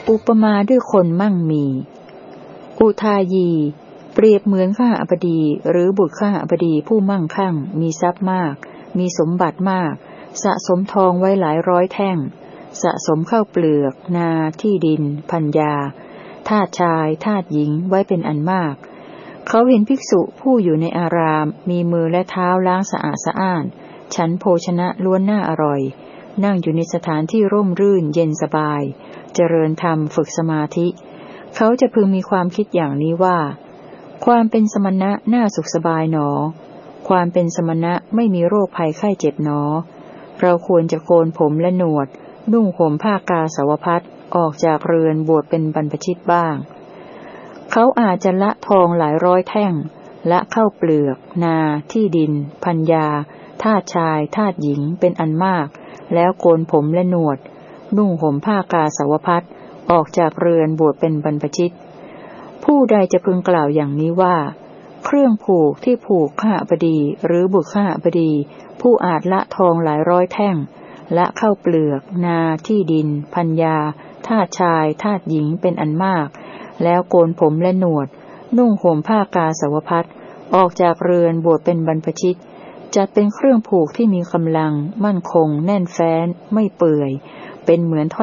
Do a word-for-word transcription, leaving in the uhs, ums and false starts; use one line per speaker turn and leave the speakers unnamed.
อุปมาด้วยคนมั่งมีอุทายีเปรียบเหมือนข้าบดีหรือบุตรข้าบดีผู้มั่งคั่งมีทรัพย์มากมีสมบัติมากสะสมทองไว้หลายร้อยแท่งสะสมข้าวเปลือกนาที่ดินพัญญาทาสชายทาสหญิงไว้เป็นอันมากเขาเห็นภิกษุผู้อยู่ในอารามมีมือและเท้าล้างสะอาดสะอ้านฉันโภชนะล้วนน่าอร่อยนั่งอยู่ในสถานที่ร่มรื่นเย็นสบายเจริญธรรมฝึกสมาธิเขาจะพึงมีความคิดอย่างนี้ว่าความเป็นสมณะน่าสุขสบายหนอความเป็นสมณะไม่มีโรคภัยไข้เจ็บหนอเราควรจะโกนผมและหนวดนุ่งห่มผ้ากาสาวพัสต์ออกจากเรือนบวชเป็นบรรพชิตบ้างเขาอาจจะละทองหลายร้อยแท่งละข้าวเปลือกนาที่ดินพัญญาทาสชายทาสหญิงเป็นอันมากแล้วโกนผมและหนวดนุ่งห่มผ้ากาสาวพัสต์ออกจากเรือนบวชเป็นบรรพชิตผู้ใดจะพึงกล่าวอย่างนี้ว่าเครื่องผูกที่ผูกข้าบดีหรือบุตรข้าบดีผู้อาจละทองหลายร้อยแท่งละข้าวเปลือกนาที่ดินพัญญาทาสชายทาสหญิงเป็นอันมากแล้วโกนผมและหนวดนุ่งห่มผ้ากาสาวพัสต์ออกจากเรือนบวชเป็นบรรพชิตจัดเป็นเครื่องผูกที่มีกำลังมั่นคงแน่นแฟ้นไม่เปื่อยเป็นเหมือนท่อน